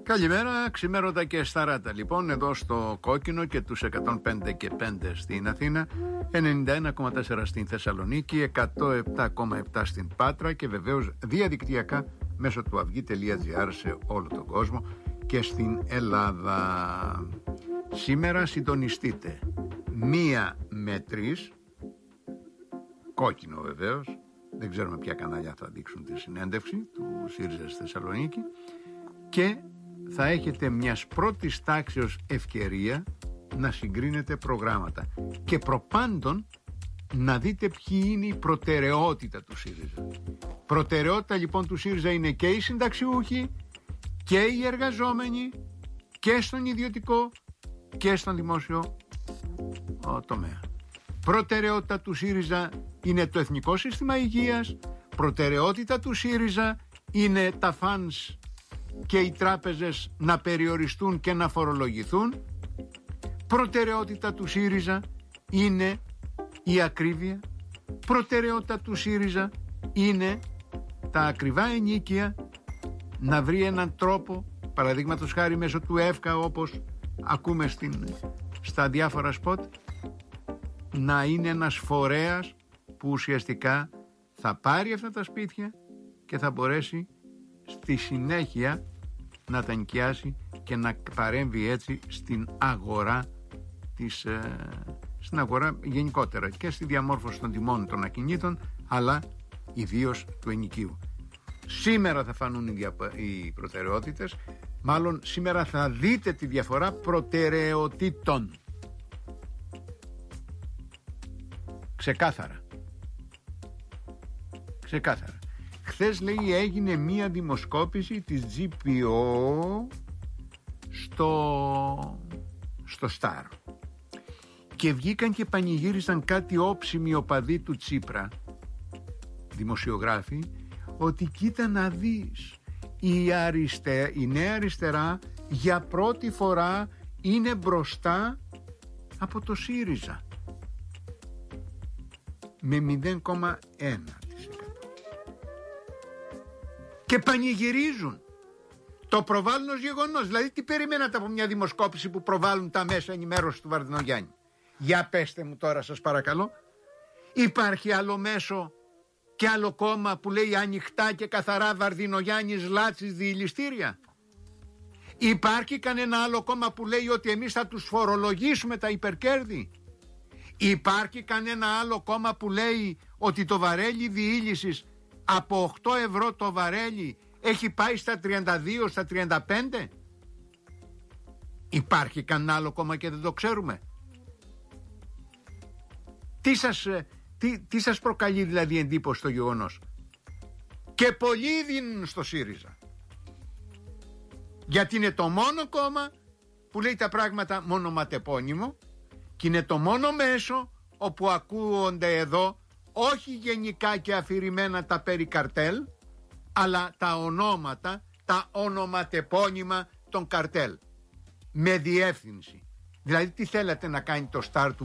Καλημέρα, ξημέρωτα και σταράτα. Λοιπόν, εδώ στο Κόκκινο και τους 105 και 5 στην Αθήνα, 91,4 στην Θεσσαλονίκη, 107,7 στην Πάτρα και βεβαίως διαδικτυακά μέσω του avygi.gr σε όλο τον κόσμο και στην Ελλάδα. Σήμερα συντονιστείτε 1 με 3, Κόκκινο βεβαίως, δεν ξέρουμε ποια κανάλια θα δείξουν τη συνέντευξη του ΣΥΡΙΖΑ στη Θεσσαλονίκη, και θα έχετε μιας πρώτης τάξεως ευκαιρία να συγκρίνετε προγράμματα και προπάντων να δείτε ποιοι είναι η προτεραιότητα του ΣΥΡΙΖΑ. Προτεραιότητα λοιπόν του ΣΥΡΙΖΑ είναι και οι συνταξιούχοι και οι εργαζόμενοι και στον ιδιωτικό και στον δημόσιο τομέα. Προτεραιότητα του ΣΥΡΙΖΑ είναι το εθνικό σύστημα υγείας. Προτεραιότητα του ΣΥΡΙΖΑ είναι τα φανς και οι τράπεζες να περιοριστούν και να φορολογηθούν. Προτεραιότητα του ΣΥΡΙΖΑ είναι η ακρίβεια. Προτεραιότητα του ΣΥΡΙΖΑ είναι τα ακριβά ενοίκια να βρει έναν τρόπο, παραδείγματος χάρη μέσω του ΕΦΚΑ, όπως ακούμε στα διάφορα σποτ, να είναι ένας φορέας που ουσιαστικά θα πάρει αυτά τα σπίτια και θα μπορέσει στη συνέχεια να τα ενοικιάσει και να παρέμβει έτσι στην αγορά στην αγορά γενικότερα και στη διαμόρφωση των τιμών των ακινήτων, αλλά ιδίως του ενοικίου. Σήμερα θα φανούν οι προτεραιότητες, μάλλον σήμερα θα δείτε τη διαφορά προτεραιοτήτων. Ξεκάθαρα. Χθες, λέει, έγινε μία δημοσκόπηση της GPO στο Star και βγήκαν και πανηγύρισαν κάτι όψιμοι οπαδοί του Τσίπρα, δημοσιογράφοι, ότι κοίτα να δεις, η νέα αριστερά για πρώτη φορά είναι μπροστά από το ΣΥΡΙΖΑ με 0,1%. Και πανηγυρίζουν. Το προβάλλουν ως γεγονός. Δηλαδή τι περιμένατε από μια δημοσκόπηση που προβάλλουν τα μέσα ενημέρωση του Βαρδινογιάννη? Για πέστε μου τώρα, σας παρακαλώ. Υπάρχει άλλο μέσο και άλλο κόμμα που λέει ανοιχτά και καθαρά Βαρδινογιάννης, Λάτσης, διηληστήρια? Υπάρχει κανένα άλλο κόμμα που λέει ότι εμείς θα τους φορολογήσουμε τα υπερκέρδη? Υπάρχει κανένα άλλο κόμμα που λέει ότι το βαρέλι διήλυσης από 8 ευρώ το βαρέλι έχει πάει στα 32, στα 35? Υπάρχει κανένα άλλο κόμμα και δεν το ξέρουμε? Τι σας προκαλεί δηλαδή εντύπωση το γεγονός? Και πολλοί δίνουν στο ΣΥΡΙΖΑ, γιατί είναι το μόνο κόμμα που λέει τα πράγματα μονοματεπώνυμο και είναι το μόνο μέσο όπου ακούονται εδώ όχι γενικά και αφηρημένα τα περί καρτέλ, αλλά τα ονόματα, τα ονοματεπώνυμα των καρτέλ με διεύθυνση. Δηλαδή τι θέλατε να κάνει το Star του